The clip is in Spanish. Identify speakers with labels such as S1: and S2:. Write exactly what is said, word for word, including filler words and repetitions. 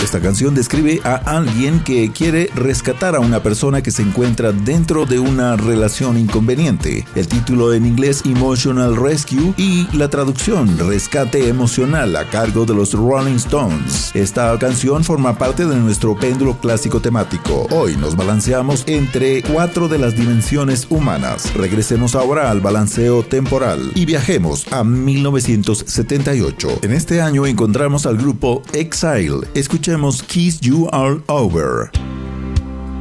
S1: Esta canción describe a alguien que quiere rescatar a una persona que se encuentra dentro de una relación inconveniente. El título en inglés Emotional Rescue y la traducción Rescate Emocional a cargo de los Rolling Stones. Esta canción forma parte de nuestro péndulo clásico temático. Hoy nos balanceamos entre cuatro de las dimensiones humanas. Regresemos ahora al balanceo temporal y viajemos a mil novecientos setenta y ocho. En este año encontramos al grupo Exile. Escuchemos Kiss You All Over.